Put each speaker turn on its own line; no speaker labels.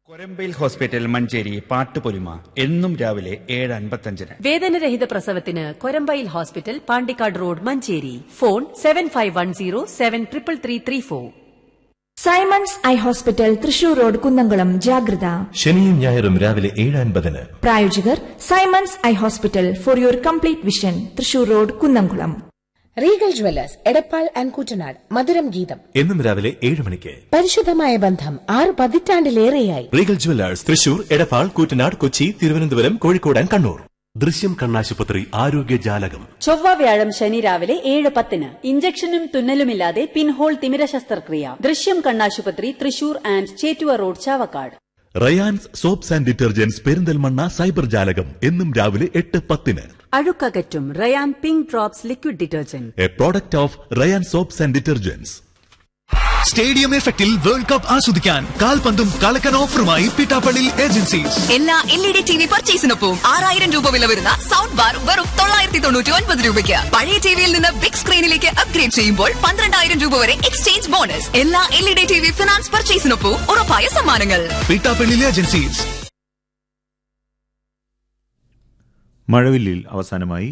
Korambayil hospital Manjeri Pattupolima എന്നും രാവിലെ 7:55.
വേദനരഹിത പ്രസവത്തിന് Korambayil hospital Pandikkad road Manjeri. Phone 7510733334.
Symons eye hospital Thrissur road Kunnamkulam. ജാഗ്രത.
ശനിയും ഞായറും രാവിലെ 7:50.
പ്രായോജകർ Symons eye hospital for your complete vision. Thrissur road Kunnamkulam.
Regal Jewellers Edappal and Koottanad. മധുരം ഗീതം
എന്നും രാവിലെ 7 മണിക്ക്.
പരിശുദ്ധമായ ബന്ധം 6 പതിറ്റാണ്ടിലേറെയായി.
Regal Jewellers Thrissur, Edappal, Koottanad, Kochi, Thiruvananthapuram, Kozhikode and Kannur. ദൃശ്യം കണ്ണാശുപത്രി ആരോഗ്യ ജാലകം.
ചൊവ്വ വ്യാഴം ശനി രാവിലെ 7:10. ഇഞ്ചക്ഷനും തുന്നലുമില്ലാതെ പിൻഹോൾ തിമിര ശസ്ത്രക്രിയ. ദൃശ്യം കണ്ണാശുപത്രി Thrissur and Chettuva road Chavakkad.
Rayan's soaps and detergents Perinthalmanna cyber ജാലകം എന്നും രാവിലെ 8:10.
അഴുക്കകറ്റും Ryan pink drops liquid detergent.
A product of Ryan soaps and detergents.
Stadium എഫക്റ്റിൽ വേൾഡ് കപ്പ് ആസ്വദിക്കാൻ കാൽപന്തും കളക്കൻ ഓഫറുമായി പിട്ടാപ്പള്ളി ഏജൻസീസ്.
എല്ലാ LED TV പർച്ചേസിനൊപ്പം 6000 രൂപ വില വരുന്ന സൗണ്ട് ബാർ വെറും 999 രൂപയ്ക്ക്. പഴയ ടിവിയിൽ നിന്ന് ബിഗ് സ്ക്രീനിലേക്ക് അപ്ഗ്രേഡ് ചെയ്യുമ്പോൾ 12000 രൂപ വരെ എക്സ്ചേഞ്ച് ബോണസ്. എല്ലാ LED TV ഫിനാൻസ് പർച്ചേസിനൊപ്പം ഉറപ്പായ സമ്മാനങ്ങൾ.
പിട്ടാപ്പള്ളി ഏജൻസീസ്.
മഴവില്ലിൽ അവസാനമായി